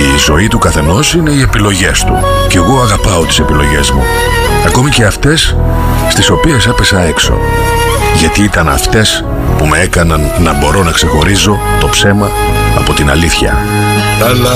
Η ζωή του καθενός είναι οι επιλογές του. Και εγώ αγαπάω τις επιλογές μου. Ακόμη και αυτές στις οποίες έπεσα έξω. Γιατί ήταν αυτές που με έκαναν να μπορώ να ξεχωρίζω το ψέμα από την αλήθεια.